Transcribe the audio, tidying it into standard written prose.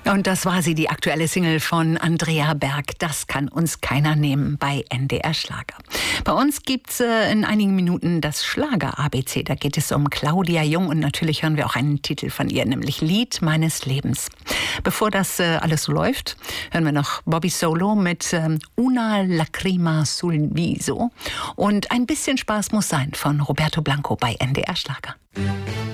Und das war sie, die aktuelle Single von Andrea Berg. Das kann uns keiner nehmen bei NDR Schlager. Bei uns gibt's in einigen Minuten das Schlager-ABC. Da geht es um Claudia Jung und natürlich hören wir auch einen Titel von ihr, nämlich Lied meines Lebens. Bevor das alles so läuft, hören wir noch Bobby Solo mit Una Lacrima sul Viso. Und ein bisschen Spaß muss sein von Roberto Blanco bei NDR Schlager.